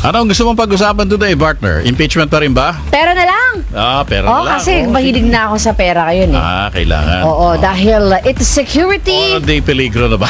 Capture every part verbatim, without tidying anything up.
Anong gusto mong pag-usapan today, partner? Impeachment pa rin ba? Pera na lang. Ah, pera Oo, na lang. kasi Oo, mahilig sige. na ako sa pera ngayon eh. Ah, kailangan. Oo, dahil uh, it's security. Oh, di peligro na ba?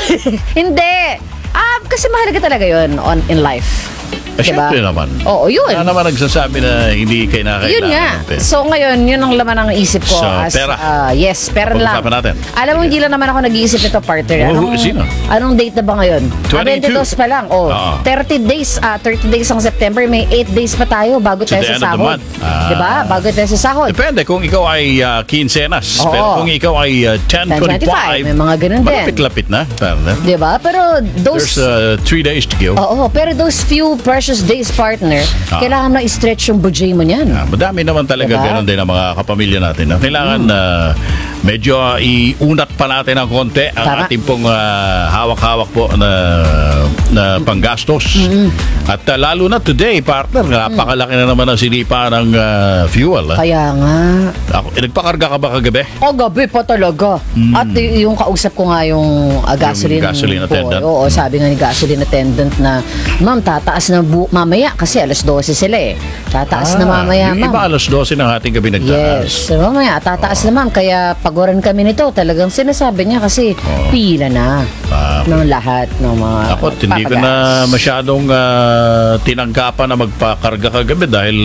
Hindi. Ah, kasi mahalaga talaga yun on, in life. Eh, Diba? syempre naman. Oo, yun. Wala naman nagsasabi na hindi kayo na kailangan. Yun nga. ng pera. So ngayon, yun ang laman ng isip ko. So, as, pera. ah, yes, pera lang. Pag-usapan natin. Alam mo, hindi lang naman ako nag-iisip nito, partner. Oh, Anong, sino? anong date na ba ngayon? twenty-two. twenty-two pa lang. Oh, Oo. thirty days, ah, thirty days ang September. May eight days pa tayo bago To tayo the sa end of the sahod. month. Ah. Diba? Bago tayo sa sahod. Depende kung ikaw ay uh, quincenas. Oo. Pero kung ikaw ay uh, ten twenty-five, May mga ganun din. malapit-lapit na. partner. Diba? Pero those... There's uh, three days to go. Oo, pero those few precious days, partner, Ah. kailangan na i-stretch yung budget mo niyan. Ah, madami naman talaga Diba? ganun din ang mga kapamilya natin. Na kailangan Mm. na medyo uh, iunat pa natin ng konti ang Tama. ating pong uh, hawak-hawak po na, na panggastos. At uh, lalo na today, partner, napakalaki na naman ang sinipa ng uh, fuel. ah. Kaya nga. Ako, eh, nagpakarga ka ba kagabi? O, gabi pa talaga. At y- yung kausap ko nga yung uh, gasoline, Yung gasoline boy. attendant. Oo, sabi nga ni gasoline attendant na, ma'am, tataas na bu- mamaya kasi alas twelve sila eh. Tataas na mamaya, Ah, yung iba ma'am. alas twelve ng ating gabi nagtaas. Yes, so, mamaya tataas na ma'am. Kaya pagoran kami nito. Talagang sinasabi niya kasi pila na Ah, ng lahat ng mga Ako, hindi ko na papagas. masyadong uh, tinanggapan na magpakarga kagabi dahil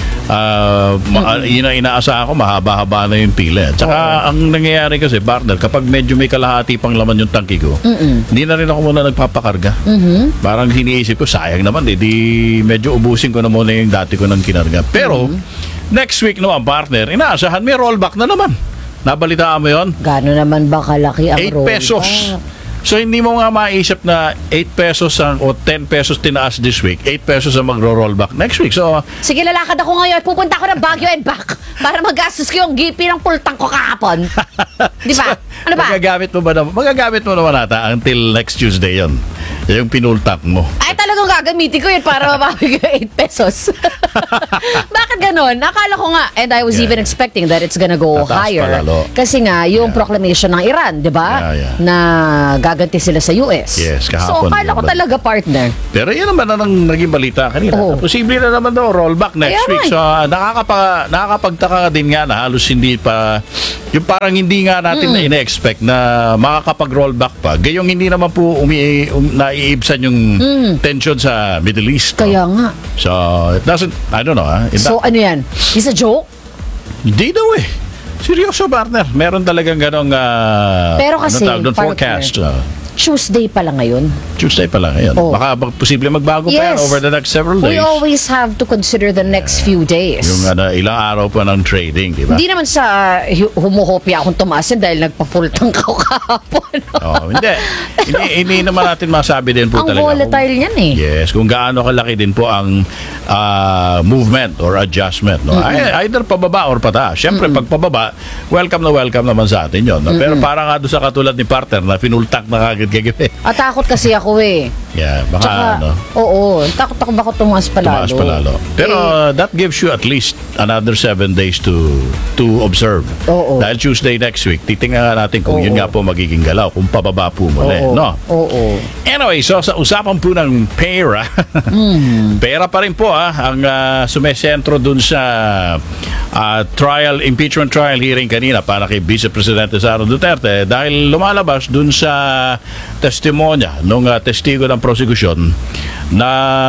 uh, ma- yun ang inaasahan ko, mahaba-haba na yung pila. Tsaka ang nangyayari kasi, partner, kapag medyo may kalahati pang laman yung tangki ko, hindi na rin ako muna nagpapakarga. Mhm. Parang hiniisip ko, sayang naman, eh, di medyo ubusin ko na muna yung dati ko ng kinarga. Pero, next week naman, partner, inaasahan may rollback na naman. Nabalitaan mo yon? Gaano naman ba kalaki ang eight rollback? pesos. So hindi mo nga maisip na eight pesos ang, o ten pesos tinaas this week, eight pesos ang magro-rollback next week. So Sige, lalakad ako ngayon. Pupunta ako ng Baguio and back para magastos ko yung G P ng pultang ko kahapon. Di ba? Ano ba? Magagamit mo ba naman? Magagamit mo naman ata until next Tuesday yon. Yung pinultak mo. Ay, talagang gagamitin ko yun para mabawi ko yung eight pesos. Bakit ganun? Akala ko nga, and I was Yeah. even expecting that it's gonna go Tataas higher. pa lalo. Kasi nga, yung proclamation ng Iran, di Yeah, ba? yeah. Na gaganti sila sa U S. Yes, So, kahapon, akala ko yun ba? talaga, partner. Pero yan naman ang naging balita kanina. Oo. Posible na naman daw rollback next Kaya week. nga eh. So uh, nakakapa, nakakapagtaka din nga na halos hindi pa, yung parang hindi nga natin na ina-expect na makakapag-rollback pa. Gayong hindi naman po umi, um, naiibsan yung tension sa Middle East. no? Kaya nga. So, it doesn't, I don't know. ah. It So, ano yan? Is a joke? Hindi daw eh. Seryoso, partner. Meron talagang ganong uh, Pero kasi, ano tawag doon, partner, forecast. Uh, Tuesday pa lang ngayon. Tuesday pa lang. Ayan. Oh. Baka bak- posible magbago pa yan Yes. over the next several We days. always have to consider the next few days. Yung ano, ilang araw pa ng trading, di ba? Hindi naman sa uh, hu- humuhopya akong tumasin dahil nagpa-full tank ako kahapon. Oh, hindi. hindi. Hindi naman natin masabi din po Ang talaga. volatile niyan eh. Yes, kung gaano kalaki din po ang ah, movement or adjustment. No? Ay, either pababa or pataas. Siyempre, pag pababa, welcome na welcome naman sa atin yun. No? Pero parang nga doon sa katulad ni partner na pinultak na kagad kagabi. At takot kasi ako eh. Yeah, baka Tsaka, ano, oo, takot ako baka tumaas pa lalo. tumaas pa lalo. Pero uh, Eh, that gives you at least another seven days to to observe. Oo. Dahil Tuesday next week, titingnan nga natin kung Oo. yun nga po magiging galaw, kung pababa po muli. oo, No? oo. Anyway, so sa usapan po ng pera, pera pa rin po ah, ang uh, sumesentro dun sa ah, trial, impeachment trial hearing kanina para kay Vice Presidente Sara Duterte dahil lumalabas dun sa testimonya nung uh, testigo ng prosekusyon na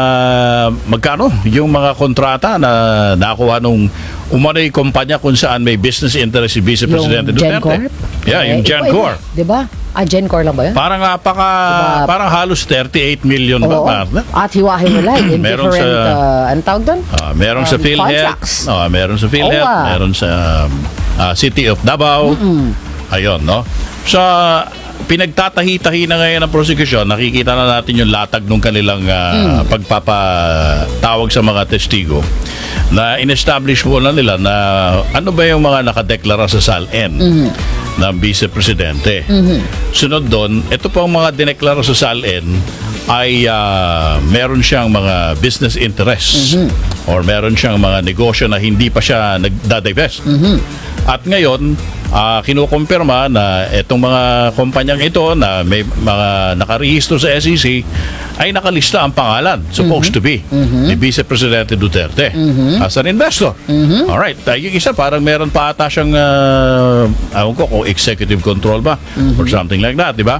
magkano yung mga kontrata na nakuha nung umano'y kumpanya kung saan may business interest si Vice Presidente Yung Duterte. GenCorp? Yeah, yung Eh, GenCorp. iba, Di ba? Ah, GenCorp lang ba yun? Parang napaka, Diba? parang halos thirty-eight million ba, Oo. partner? At hiwa-hiwalay in Meron different, sa- uh, ano tawag doon? Ah, meron sa Um, PhilHealth, contracts. oh, meron sa PhilHealth, Oo, ah. meron sa ah, City of Davao. Ayun, no? Sa pinagtatahi-tahi na ngayon ng prosecution, nakikita na natin yung latag ng kanilang ah, pagpapatawag sa mga testigo na in-establish mo na nila na ano ba yung mga nakadeklara sa SAL-N ng Vice Presidente. Sunod doon, ito po ang mga dineklara sa SAL-N ay ah, meron siyang mga business interests or meron siyang mga negosyo na hindi pa siya nagdadivest. At ngayon, ah, kinukumpirma na itong mga kumpanyang ito na may mga nakarehistro sa S E C ay nakalista ang pangalan, supposed to be, ni Vice Presidente Duterte as an investor. Alright, uh, yung isa parang meron pa ata siyang, uh, ewan ko kung executive control ba or something like that, di ba?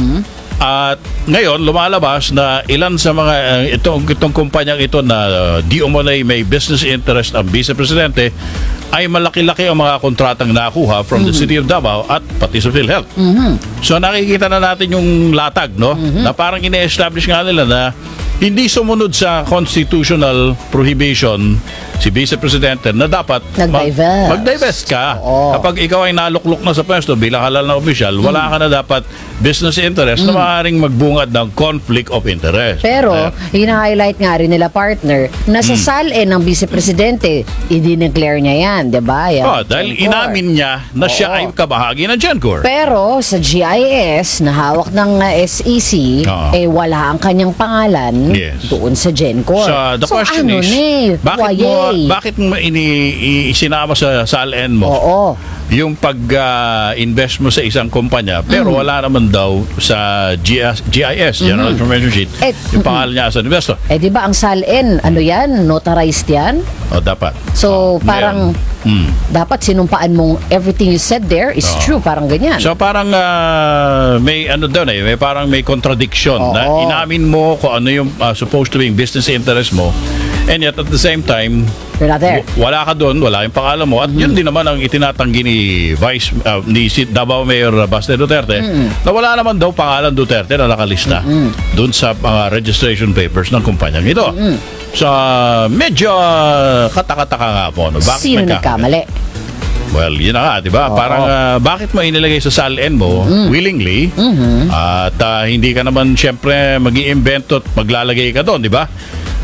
At ngayon, lumalabas na ilan sa mga uh, itong, itong kumpanyang ito na uh, di umunay may business interest ang Vice Presidente ay malaki-laki ang mga kontratang nakuha from the City of Davao at pati sa PhilHealth. So nakikita na natin yung latag, no? Na parang ine-establish nga nila na hindi sumunod sa constitutional prohibition si Vice Presidente na dapat Nag-divest. mag- mag-divest ka. Oo. Kapag ikaw ay naluklok na sa pwesto bilang halal na opisyal, wala ka na dapat business interest na maaaring magbungad ng conflict of interest. Pero, Eh, hina-highlight nga rin nila, partner, na sa salin ng Vice Presidente, i-declare niya yan, di ba? Yan, oh, dahil Gencor. inamin niya na siya Oo. ay kabahagi ng Gencor. Pero sa G I S na hawak ng uh, S E C, Oo. eh wala ang kanyang pangalan Yes. doon sa Gencor. So, the so question ano is, na eh, bakit mo, wayay. bakit mo ini, i- isinama sa salin mo Oo. yung pag-invest mo sa isang kumpanya pero wala naman daw sa G S, G I S, General Information Sheet, Eh, yung pangalan niya as an investor. Eh di ba ang salin, ano yan, notarized yan? O, dapat. So Oh, parang Hmm. dapat sinumpaan mong everything you said there is Oo. true, parang ganyan. So parang ah, may ano daw eh, may parang may contradiction na Oo. inamin mo kung ano yung ah, supposed to be yung business interest mo and yet at the same time You're not there. w- wala ka doon, wala yung pangalan mo at yun din naman ang itinatanggi ni Vice ah, ni si Davao Mayor Baste Duterte na wala naman daw pangalan Duterte na nakalista doon sa mga registration papers ng kumpanyang ito. So medyo ah, katakataka nga po, no? Bakit Sino nagkakamali? nagkamali? Well, yun na nga, di ba? Oo. Parang ah, bakit mo inilagay sa salin mo willingly at ah, hindi ka naman siyempre mag-iimbento at maglalagay ka doon, di ba?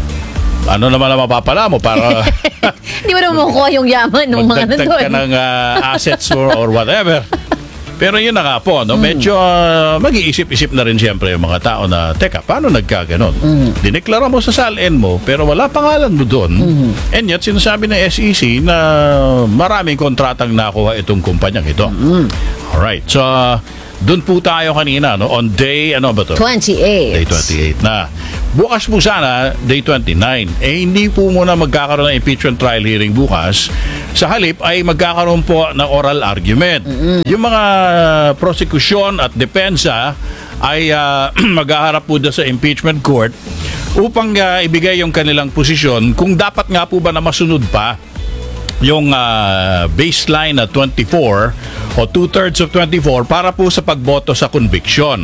Ano naman ang mapapala mo para Hindi mo naman makukuha yung yaman ng mga magdagdag nandun. ka ng ah, assets or, or whatever. Pero yun na nga po, no? Medyo ah, mag-iisip-isip na rin siyempre yung mga tao na, teka, paano nagkaganon? Dineklara mo sa salin mo, pero wala pangalan mo doon. And yet, sinasabi ng S E C na maraming kontratang nakuha itong kumpanyang ito. Alright, so doon po tayo kanina, no? On day, ano ba to? Day twenty-eight. twenty-eight na. Bukas po sana, day twenty-nine. Eh, hindi po muna magkakaroon ng impeachment trial hearing bukas. Sa halip ay magkakaroon po ng oral argument. Yung mga prosecution at depensa ay ah, maghaharap po doon sa impeachment court upang ah, ibigay yung kanilang posisyon kung dapat nga po ba na masunod pa yung ah, baseline na twenty-four o two-thirds of twenty-four para po sa pagboto sa conviction.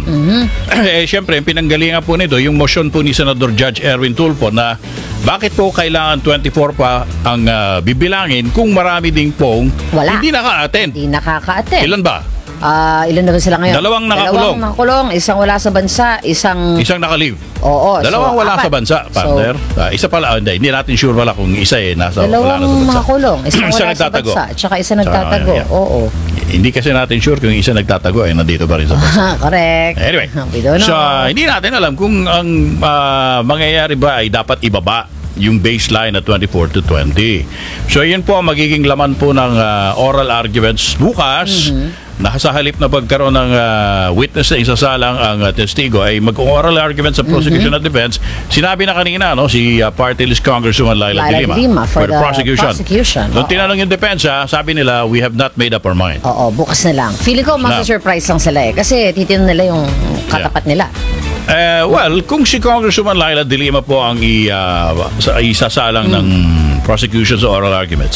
Eh, syempre, yung pinanggalingan po nito, yung motion po ni Senador Judge Erwin Tulfo na bakit po kailangan twenty-four pa ang ah, bibilangin kung marami ding pong Wala. hindi naka-attend. Hindi nakaka-attend. Ilan ba? Ah, ilan na ba sila ngayon? Dalawang nakakulong. Dalawang nakakulong, isang wala sa bansa, isang... Isang naka-leave. Oo. Dalawang so, wala apat. sa bansa, partner. Ah, isa pala, ah, hindi, hindi natin sure wala kung isa eh, nasa, So, wala na sa dalawang bansa. nakakulong, isang Isa wala sa nagtatago. bansa, tsaka isa nagtatago. yeah. Oo. Hindi kasi natin sure kung yung isa nagtatago ay nandito pa rin sa bansa. Correct. Anyway, We don't know. so hindi natin alam kung ang ah, mangyayari ba ay dapat ibaba yung baseline na twenty-four to twenty. So yun po ang magiging laman po ng ah, oral arguments bukas. Na sa halip na pagkaroon ng ah, witness na isasalang ang ah, testigo ay mag-oral argument sa prosecution at defense. Sinabi na kanina no si ah, Party List Congresswoman Laila, Laila de Lima, de Lima for the prosecution. prosecution. Nung Oo. tinanong yung depensa, sabi nila, we have not made up our mind. Oo, bukas na lang. Feeling ko Na. masa-surprise lang sila eh. Kasi titinan nila yung katapat nila. Eh, well, kung si Congresswoman Laila de Lima po ang i, ah, sa, isasalang ng prosecution sa oral arguments,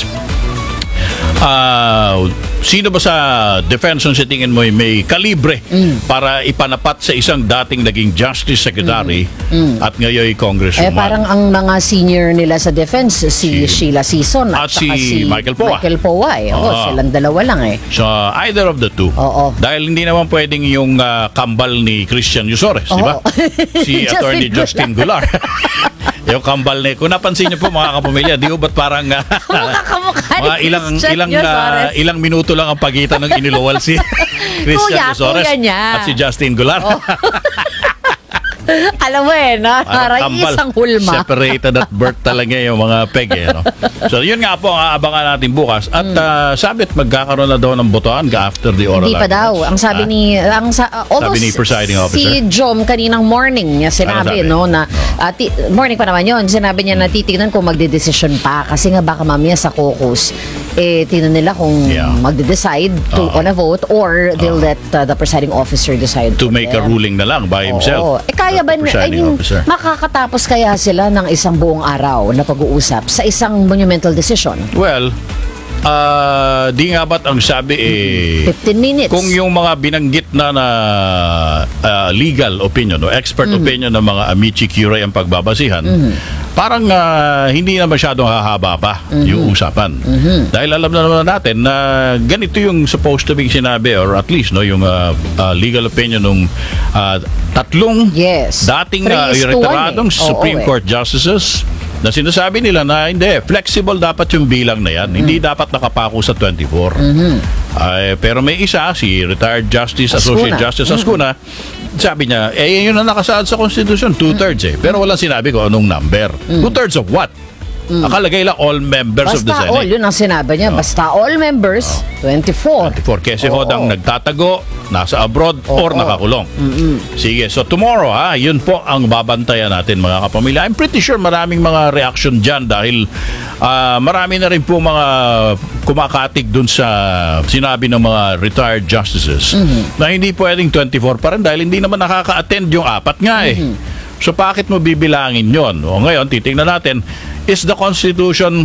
ah, sino ba sa defense ang sa tingin mo ay may kalibre para ipanapat sa isang dating naging Justice Secretary at ngayon Eh Congresswoman? parang ang mga senior nila sa defense, si, Si- Sheila Sison at at, saka si Michael Poa. Michael Poa eh. Oo, Oo. silang dalawa lang eh. So, either of the two. Oo. Dahil hindi naman pwedeng yung ah, kambal ni Christian Yusores, di ba? Oo. Si Justin Attorney Justin Golar. Yung kambal ni, kung napansin niyo po mga kapamilya, di ba ba't parang ah, Kamukha-kamukha ni mga ilang Christian ilang Yusores. ah, ilang minuto lang ang pagitan ng iniluwal si Christian Kuya, Yusores kuya niya. at si Justin Golar. Alam mo eh, no? Parang tambal. isang hulma. Separated at birth talaga yung mga peg eh. No? So yun nga po ang aabangan natin bukas. At uh, sabi at magkakaroon na daw ng botohan after the oral Hindi pa daw. arguments. Ang sabi Ah? ni, ang sa, uh, although Sabi ni presiding officer? si Jom kaninang morning niya sinabi, Ano sabi? no, na, uh, ti- morning pa naman yun, sinabi niya na titignan kung magde-decision pa. Kasi nga baka mamaya sa caucus, eh, tingnan nila kung Yeah. magde-decide to, Oo. on a vote or they'll let uh, the presiding officer decide. To for make a them. ruling na lang by himself. Oo. Eh kaya ba, The I presiding mean, officer. makakatapos kaya sila ng isang buong araw na pag-uusap sa isang monumental decision? Well, ah, di nga ba't ang sabi eh, fifteen minutes. kung yung mga binanggit na na ah, legal opinion o expert Mm-hmm. opinion ng mga amici curiae ang pagbabasihan, parang ah, hindi na masyadong hahaba pa Mm-hmm. yung usapan. Dahil alam na naman natin na ganito yung supposed to be sinabi or at least no yung ah, ah, legal opinion ng ah, tatlong Yes. dating Three uh, is to one retiradong eh. Oo, Supreme eh. Court justices na sinasabi nila na hindi, flexible dapat yung bilang na yan. Hindi dapat nakapako sa twenty-four. Ay, pero may isa, si retired Justice, Associate Ascuna. Justice Ascuna, sabi niya, eh yun ang nakasaad sa Constitution, two-thirds eh. Pero walang sinabi ko anong number. Two-thirds of what? Akalagay lang all members of the Basta all, Senate. yun ang sinabi niya. Basta all members, twenty-four. twenty-four. Kasi Oo. hodang nagtatago, nasa abroad, or Oo. nakakulong. Sige, so tomorrow ha, yun po ang babantayan natin mga kapamilya. I'm pretty sure maraming mga reaction dyan dahil ah, marami na rin po mga kumakatig dun sa sinabi ng mga retired justices na hindi pwedeng twenty-four pa rin dahil hindi naman nakaka-attend yung apat nga eh. So bakit mo bibilangin yon? O ngayon, titingnan natin, is the Constitution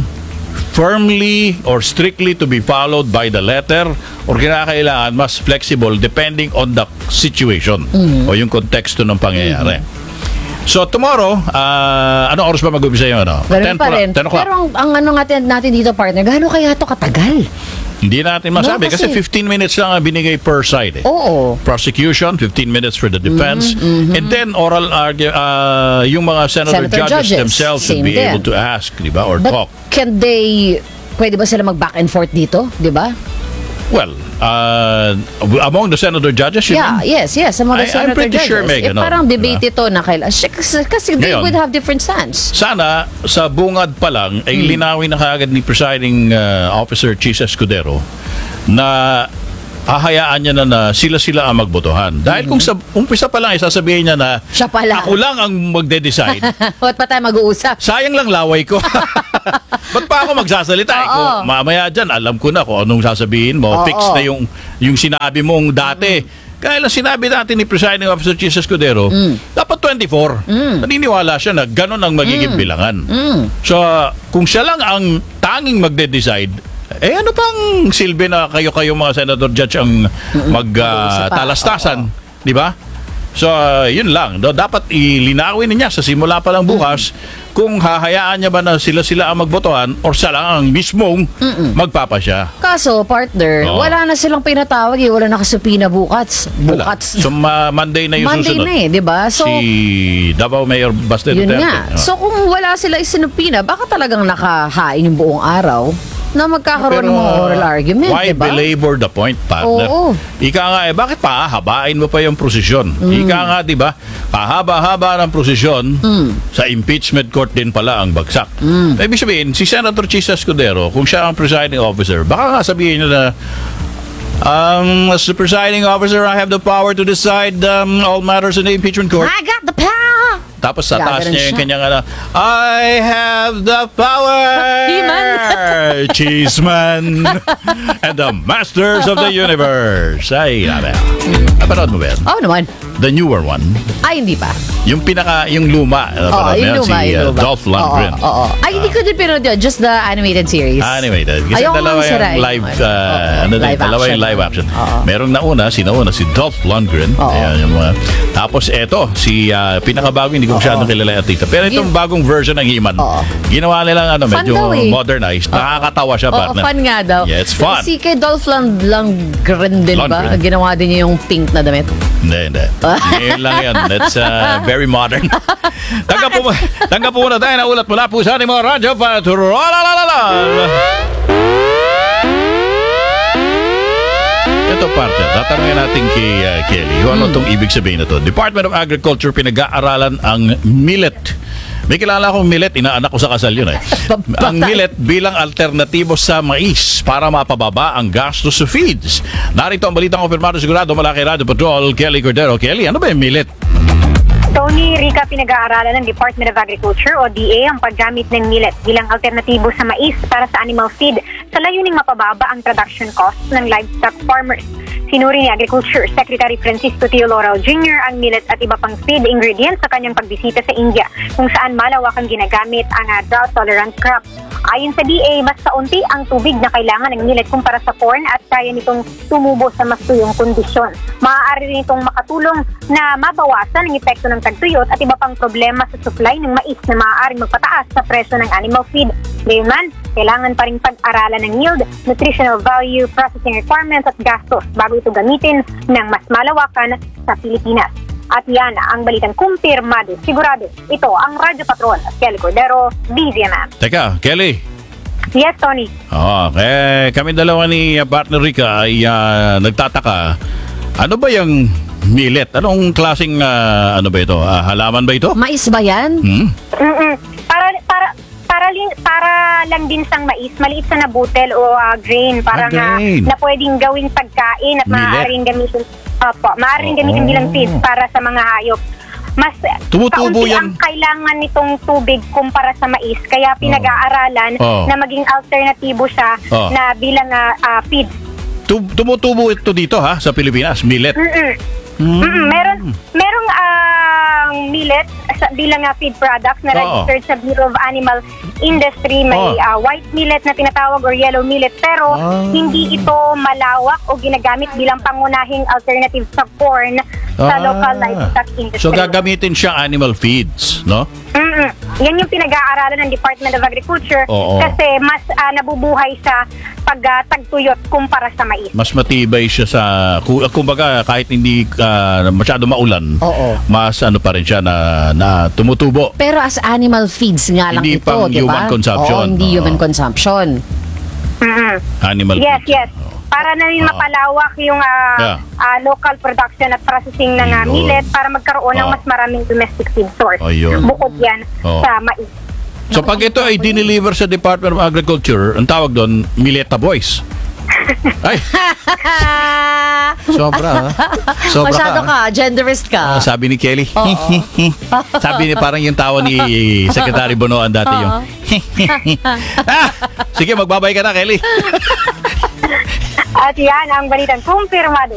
firmly or strictly to be followed by the letter or kinakailangan mas flexible depending on the situation o yung konteksto ng pangyayari. So tomorrow, uh, anong oras ba mag-umpisa yung ano? Ganun pa po- rin. ten o'clock. Pero ang, ang ano natin, natin dito, partner, gaano kaya to katagal? Hindi natin masabi No, kasi, kasi- fifteen minutes lang ang binigay per side eh. Oo. Prosecution, fifteen minutes for the defense. And then oral argue, uh, yung mga senator, Senator judges, judges, themselves should same be din. able to ask, di ba? Or But talk. can they, pwede ba sila mag-back and forth dito? Di ba? Well, uh, among the senator judges, you Yeah, mean? yes, yes. Sa I- mga I'm senator pretty judges. sure may eh, ganon, parang di ba? debate ito na kailan. Kasi, kasi they Ngayon, would have different stance. Sana sa bungad pa lang ay Hmm. linawin na kaagad ni presiding uh, officer Chis Escudero na hahayaan niya na na sila-sila ang magbotohan. Dahil kung sa umpisa pa lang ay sasabihin niya na Hmm. Siya pala. ako lang ang magde-decide, Ba't pa tayo mag-uusap? sayang lang laway ko. Ba't pa ako magsasalita? Eh, Oo. kung mamaya dyan, alam ko na kung anong sasabihin mo. Oo. Fix na yung, yung sinabi mong dati. Kaya lang sinabi natin ni Presiding Officer Chis Escudero, dapat twenty-four. Naniniwala siya na ganun ang magiging bilangan. So, kung siya lang ang tanging magde-decide, eh ano pang silbi na kayo-kayo mga senator judge ang Mag-uusap pa. magtalastasan, di ba? So, uh, yun lang. Do, dapat ilinawin niya sa simula pa lang bukas kung hahayaan niya ba na sila-sila ang magbotohan or siya lang ang mismong magpapasya. Kaso, partner, Oo. wala na silang pinatawag eh. Wala nakasupina bukas. Wala. Bukas. So, ma- Monday na yung Monday susunod. na eh, di ba? So, si Davao Mayor Baste yun Duterte. nga. Oh. So, kung wala sila isinupina, baka talagang nakahain yung buong araw na magkakaroon ng mga oral argument, why di ba? belabor the point, partner? Oo. Ika nga, eh, bakit pa habain mo pa yung prosesyon? Ika nga, di ba, pahaba-haba ng prosesyon, sa impeachment court din pala ang bagsak. Ibig sabihin, si Senator Chis Escudero, kung siya ang presiding officer, baka nga sabihin niya na, um, as the presiding officer, I have the power to decide um, all matters in the impeachment court. I got the power! Tapos sa taas Gaganon niya yung siya. kanyang ano, I have the power! He-Man. Cheeseman! And the masters of the universe! Ay, grabe. Napanood mo ba yan? Oh, naman. The newer one. Ay, hindi pa. Yung pinaka, yung luma. Oo, Napanood mo yung yan? luma, Si yung uh, luma. Dolph Lundgren. Oo, oo. Ay, hindi ko din pinanood yun. Just the animated series. Animated. Kasi Ayoko dalawa nga yung sirain. live, Oo, uh, ano din, live dalawa yung action. live action. Oo. Merong nauna, sinauna si Dolph Lundgren. Oo. Ayan, yung mga, tapos eto, si uh, pinakabago, hindi ko masyadong kilala yung artista. Pero itong Gin- bagong version ng He-Man, Oo. ginawa nilang ano, Fun medyo daw eh. modernized. Nakakatawa siya, Oo, partner. fun nga daw. Yeah, it's fun. Si kay Dolph Lund- Lundgren din ba? Lundgren. Ginawa din niya yung pink na damit. Hindi, hindi. Ngayon lang yan. That's uh, very modern. Tanggap po, tanggap po muna tayo na ulat mula po sa ating mga radyo patrolala. Ito partner, tatanungin natin kay uh, Kelly. Ano itong ibig sabihin na to? Department of Agriculture pinag-aaralan ang millet. May kilala akong millet, inaanak ko sa kasal yun eh. Ang millet bilang alternatibo sa mais para mapababa ang gastos sa feeds. Narito ang balitang kumpirmado sigurado mula kay Radio Patrol, Kelly Cordero. Kelly, ano ba yung millet? Tony, Rica, pinag-aaralan ng Department of Agriculture o D A ang paggamit ng millet bilang alternatibo sa mais para sa animal feed sa layuning mapababa ang production costs ng livestock farmers. Sinuri ni Agriculture Secretary Francisco Tio Laurel Junior ang millet at iba pang feed ingredients sa kanyang pagbisita sa India kung saan malawakang ginagamit ang uh, drought-tolerant crop. Ayon sa D A, mas kaunti ang tubig na kailangan ng millet kumpara sa corn at kaya nitong tumubo sa mas tuyong kondisyon. Maaari rin itong makatulong na mabawasan ang epekto ng tagtuyot at iba pang problema sa supply ng mais na maaaring magpataas sa presyo ng animal feed. Gayunman, kailangan pa rin pag-aralan ng yield, nutritional value, processing requirements at gastos bago ito gamitin ng mas malawakan sa Pilipinas. At yan ang balitang kumpirmado. Sigurado, ito ang Radyo Patrol. Kelly Cordero, B Z M M. Teka, Kelly. Yes, Tony. Oh, eh, kami dalawa ni uh, partner Rica ay uh, nagtataka. Ano ba yung millet? Anong klaseng uh, ano ba ito? Uh, halaman ba ito? Mais ba yan? Hmm? Mm-mm. Para para para lin, para lang din sang mais, maliit sa nabutel o uh, grain, para Ah, nga grain. na pwedeng gawing pagkain at Millet. maaaring gamitin. Opo, maaaring Oo. gamitin bilang feed para sa mga hayop. Mas Tumutubo kaunti yan. ang kailangan nitong tubig kumpara sa mais, kaya pinag-aaralan Oo. na maging alternatibo siya Oo. na bilang uh, uh, feed. Tu- tumutubo ito dito ha, sa Pilipinas, millet. Mm-mm. Hmm. Mm-mm. Meron merong ang millet sa, bilang uh, feed products na Oo. registered sa Bureau of Animal Industry. May Oo. uh, white millet na tinatawag or yellow millet, pero Ah. hindi ito malawak o ginagamit bilang pangunahing alternative sa corn sa Ah. local livestock industry. So gagamitin siyang animal feeds, no? Mm-mm. Yan yung pinag-aaralan ng Department of Agriculture Oo. kasi mas ah, nabubuhay sa pagtagtuyot kumpara sa mais. Mas matibay siya sa ku- kumbaga kahit hindi uh, masyado maulan. Oo. Mas ano pa rin siya na, na tumutubo. Pero as animal feeds nga lang Hindi ito, pang di ba? human consumption. Oo, hindi Oo. human consumption. Mm-mm. Animal Yes, feeds. yes. Para na rin Ah. mapalawak yung ah, Yeah. ah, local production at processing ng ah, Ayun. millet para magkaroon ng Ah. mas maraming domestic feed source. Ayun. Bukod yan Oh. sa mais. So pag ito ay dineliver sa Department of Agriculture, ang tawag doon, Milleta Boys. Ay, sobra ha. Sobra Masyado ha. ka, genderist ka. Ah, sabi ni Kelly. Sabi ni parang yung tawa ni Secretary Bonoan dati yung. ah, sige, magbabay ka na, Kelly. At yan ang balitang kumpirmado.